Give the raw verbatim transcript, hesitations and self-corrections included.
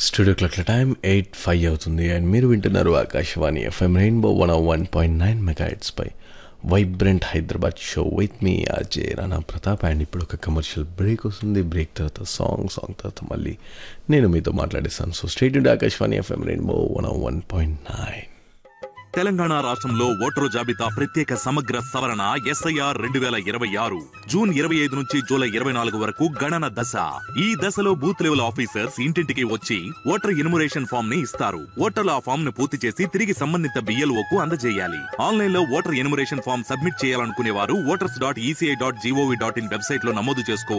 Studio క్లాక్ల time eight five అవుతుంది and మీరు వింటున్నారు Akashvani FM rainbow one one point nine megahertz pi vibrant Hyderabad show with me RJ Rana Pratap. And ఇప్పుడు ఒక commercial break వస్తుంది. Break తర్వాత song song తర్వాత మళ్ళీ నేను మీతో మాట్లాడేస్తాను. So state to Akashvani FM rainbow one one point nine. Telangana రాష్ట్రంలో ఓటరు జాబితా ప్రత్యేక సమగ్ర సవరణ ఎస్ఐఆర్ రెండు వేల ఇరవై ఆరు జూన్ ఇరవై ఐదు నుంచి జూలై ఇరవై నాలుగు వరకు గణన దశ. ఈ దశలో బూత్ లెవెల్ ఆఫీసర్స్ ఇంటింటికి వచ్చి ఓటర్ ఎన్యుమరేషన్ ఫామ్ ని ఇస్తారు. ఓటర్లు ఆ ఫామ్ ను పూర్తి చేసి తిరిగి సంబంధిత బిఎల్ఓకు అందజేయాలి. ఆన్లైన్ లో ఓటర్ ఎన్యుమరేషన్ ఫామ్ సబ్మిట్ చేయాలనుకునే వారు voters dot ECI dot GOV dot in website లో నమోదు చేసుకోవాలి.